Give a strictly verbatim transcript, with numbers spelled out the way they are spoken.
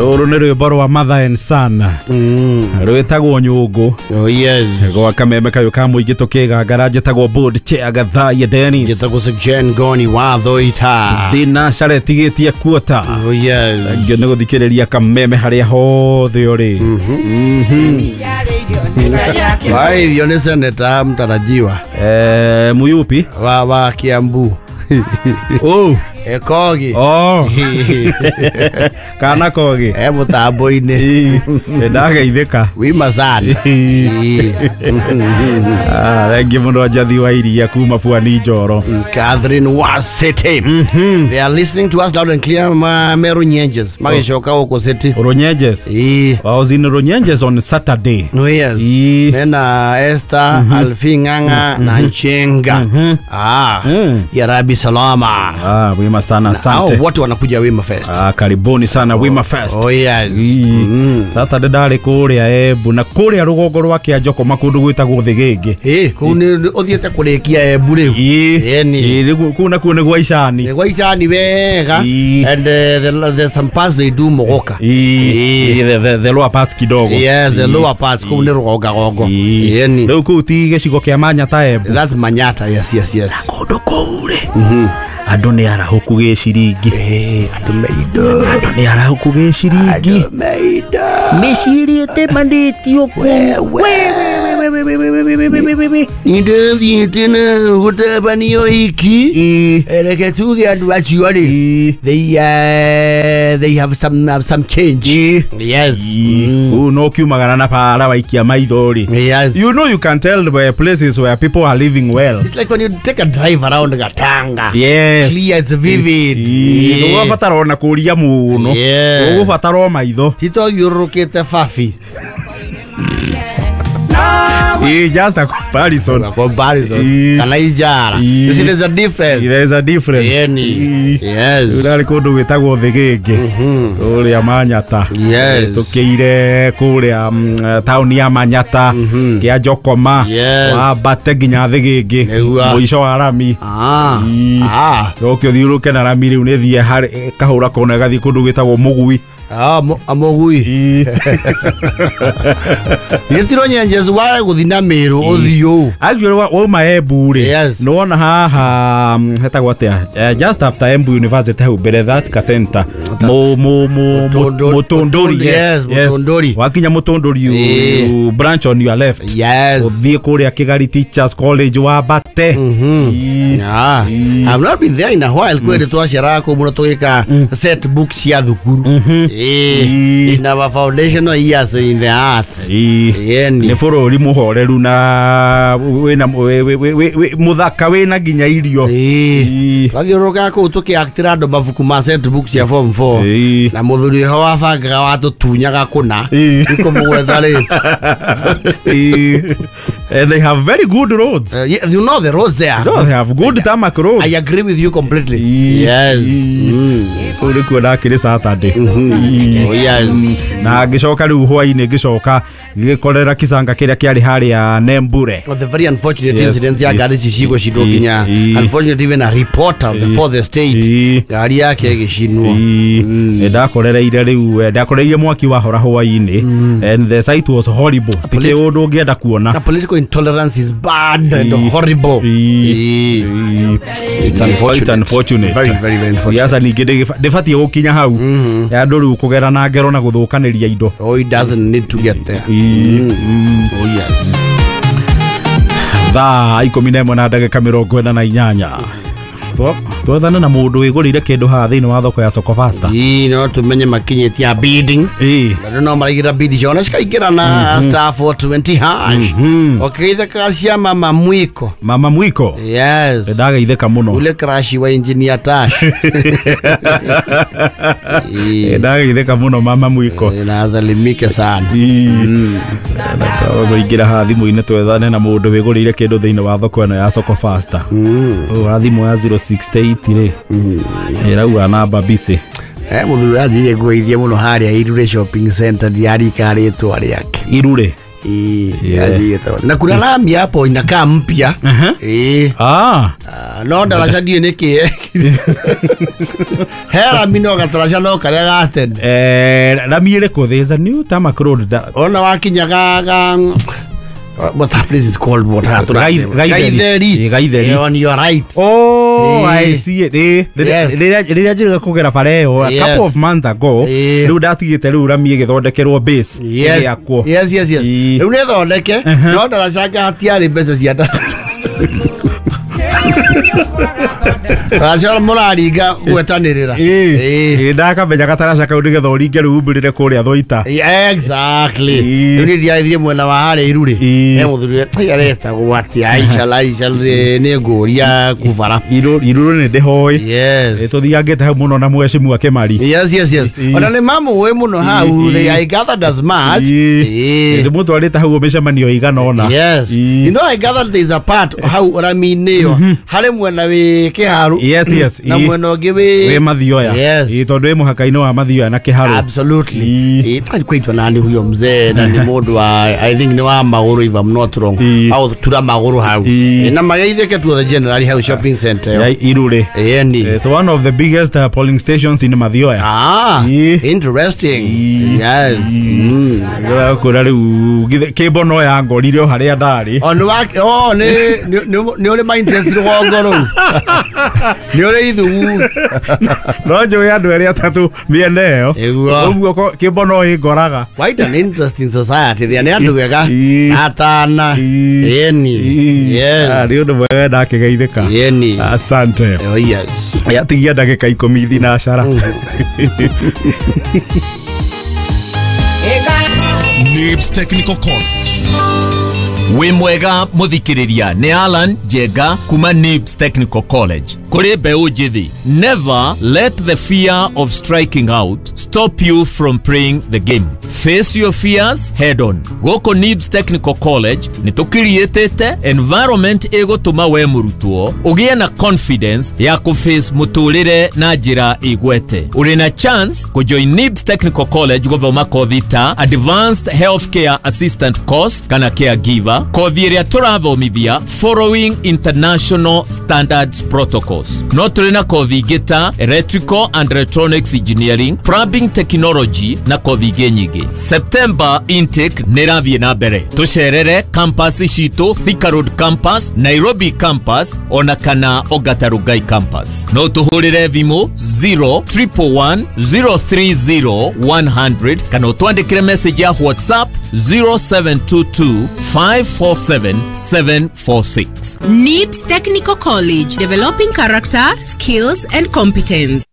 Ruru ni rwimbo rwa Mother and Son. Mm. Rwitagwo Nyungu. Oh yes. Gwa kameme kayo ka muingi tukigangara njitagwo board chair Gathai Dennis. Njitagwo Jen Goni watho ita. Thina caretigitie kuota. Oh yes. Ngio ni guthikiriria kameme haria hothe uri. Mhm. Mhm. Wai ndione seneta mtarajiwa. Eh muyupi? Wa wa Kiambu. Oh. Ekogi. Oh. Kana kogi. Eh mutambo-ini. Ndageithika. Wi mazani. Ah, thank you muno Jathi wa iria kuma Pwani Njoro. Catherine was city. They are listening to us loud and clear. Ma Meru Nyenjes. Magishoka huko city. Runyenjes. Eh. I was in Runyenjes on Saturday. No yes. Nena Esther Alfinganga na Nchenga. Ah. Ya Rabbi Salama. Ah, wema sana asante. Hao wote wanakuja Wema Fest. Ah, karibuni sana Wema Fest. Oh yes. Mm. Saturday ndari kuria Embu na kuria rugongo rwa Kianjoko makundu gwitagwo Thigigi. Eh, kuni othiete kurekia Embu riu. Yeni. Eh, kuna kuna gwa icani. Gwa icani wega. And uh, there's some parts they do Mogoka. Eh, the, the, the lower parts kidogo. Yes, the lower parts kuni rugonga gogo. Yeni. Riu kuti gicigo kia Manyata Embu. That's Manyata, yes yes yes. Kundu kure. Mhm. Andu ni arahuku giciringi. Eh, andu meido. Andu ni arahuku giciringi. Andu meido. Meciriete manditio we we Inde thietena gutabanio iki. Ereke tuge andu acio ri. They uh, they have some uh, some change. Yes. Oh no kiumagana na para waikia maithori. Yes. You know you can tell the places where people are living well. It's like when you take a drive around Gatanga. Yes. Clear, it's vivid. No fataro na kuria muno. No fataro maitho. Tito yurukete fafi. Eh, just a comparison. A comparison. Kana ijara. You see, there's a difference. There's a difference. Yeni. Yes. Urari kundu witagwo Thigigi. Uria Manyata. Yes. Tukire kuria town ya Manyata. Kianjokoma. Wambate nginya Thigigi. Muico wa rami. Ah. Ah. Ukio thiuruke na rami riu ni thie kahura kona gathi kundu witagwo Mugui. Ah, Amogui. Yetiro Nyenjes wa guthina Meru uthio. Actually wa ma Embu ri. No wona haha hetagwo atia. Just after Embu University hu bere that ka center. Mo mo mo Mutondori. Yes, Mutondori. Wakinya Mutondori you branch on your left. Yes. Uthie kuria Kigari Teachers College wa Bate. Mhm. Ah. I've not been there in a while. Kwende twacera ko muno twika set books ya thukuru. Eh, in our foundational years in the arts. Eh, ni bururi muhoreru na wina muthaka wina nginya irio. Eh, wathiuruka ku tukiactira andu mabuku ma set books ya form four na muthuri ho wabangaga watutunyaga kuna niko mugwetha rate. And they have very good roads. Uh, yeah, you know the roads there. No, they have good yeah. tarmac roads. I agree with you completely. Yes. Uri kuona kile Saturday. Oh yes. Na gicoka riu hwaini gicoka gikorera kisanga kiria kiari hari ya Nembure. Oh, the very unfortunate yes. incident ya gari cicigo cidokinya. Unfortunately even a reporter of the fourth estate gari yake gicinwo. Ndakorereire riu ndakorereire mwaki wa hora hwaini and the site was horrible. Tike undu ngienda kuona. Political intolerance is bad and horrible. It's unfortunate. It's unfortunate. Very very very unfortunate. Siasa ningi ndifati gukinya hau. Ya ndu riu kugera na ngero na guthukaniria indo. Oh, it doesn't need to get there. Mm. Mm. Oh yes. Thaa ikumi na ĩmwe na ndagĩka mĩrongo ĩna na inyanya. Twethana na mũndũ wĩgũrĩire kĩndũ haha thĩinĩ wa thoko ya Soko Fasta. Ii no tumenye makinyĩtie bidding. Ii. No maraigira bid ciona cikaingĩra na star four twenty hash. Ũkĩithĩka cia Mama Mwiko. Mama Mwiko? Yes. Ndageithĩka mũno. Ule crash wa engineer Tash. Ndageithĩka mũno Mama Mwiko. Nazalimike sana. Ũingĩra haha thimũ-inĩ twethane na mũndũ wĩgũrĩire kĩndũ thĩinĩ wa thoko ĩno ya Soko Fasta. Ũra thimũ ya zero six eight ri. Ĩrauga namba bici. Eh, muthuri athire gweithia muno haria Irure shopping center diari karitwa riake. Irure. Eh, na kuna lami hapo inakaa mpya. Eh. Ah. No darasha die niki. Hera mino gatarasha no kare gaten. Eh, lami ile ko there's a new tarmac road. Ona wakinyaga ga what that place is called what Gaitheri. Gaitheri. On your right. Oh, I see it. Eh, rĩrĩa njĩrĩga kũgera bareo a couple of months ago, rĩu ndatigĩte rĩu rami ĩgĩthondekerwo base. Yes, yes, yes, yes. Rĩu nĩ thondeke, no ndaraca hatiarĩ mbeca cia ndaraca. Acha muraringa gwetanirira. Eh, ndakamenya gataraca kau nĩgetha ũringe rĩu mbĩrĩre kũrĩa Thũita. Exactly. Nĩ ndiathire mwena wa harĩa Irure. He mũthuri areta gwati Aisha Aisha nĩ ngũria kubara. Irure nĩ ndĩhoĩ. Yes. Tũthiangĩte hau mũno na mwecimu ake Mari. Yes, yes, yes. Ona nĩ mamu we mũno hau they I gathered as much. Eh. Ndĩmũtwarĩte hau mĩcemanio igana ona. Yes. You know I gathered there is a part hau ũrami-inĩ yo. Harĩ mwena wĩ Kĩharu. Yes, yes. Na mwena ũngĩ wĩ Mathioya. Yes. Tondũ wĩ mũhaka-inĩ wa Mathioya na Kĩharu. Absolutely. Kwaitwa nani huyo mzee na ni mũndũ wa I think ni wa Magũrũ if I'm not wrong. Au tura Magũrũ hau. Na magaithĩke to the General House Shopping Center. Ya Irure. Yani. So one of the biggest uh, polling stations in Mathioya. Ah, interesting. Yes. Ngira kũra rĩu kĩmbo no ya ngorire o harĩa ndarĩ. Ono wa oh ni ni uri mindset rũgongo rũu. Ni uri ithu. No njũĩ andũ erĩ atatũ mĩena ĩyo. Ũguo kĩmbo no ĩngoraga. Quite an interesting society. They are andũ wega. Atana. Yeni. Yes. Nĩ ũndũ mwega ndakĩgeithĩka. Yeni. Asante. Oh yes. Yatigia ndagĩka ikũmi thinacara. Nibs Technical College. We mwega muthikiriria ni Alan Jega kuma Nibs Technical College. Kuri beũ njithi, never let the fear of striking out stop you from playing the game. Face your fears head on. Goko Nibs Technical College ni tukirietete environment egotuma we murutwo ugie na confidence ya ku face muturire na njira igwete. Uri na chance ku join Nibs Technical College gothoma kothi ta Advanced Healthcare Assistant course kana caregiver, kothi iria turathomithia following international standards protocols. No turena kothi gita Electrical and Electronics Engineering, Plumbing Technology na kothi nyingi. September intake nirathie na mbere. Tucerere campus citu Thika Road campus, Nairobi campus ona kana Ongata Rongai campus. No tuhurire thimu zero one one zero three zero one hundred kana twandikire message ya WhatsApp zero seven two two five four seven seven four six. Nibs Technical College, developing character, skills and competence.